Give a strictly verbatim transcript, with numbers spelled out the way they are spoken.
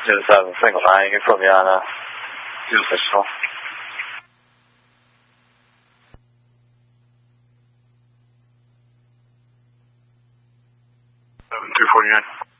zero seven, single nine, from Yana, zero six four. seven two forty-nine.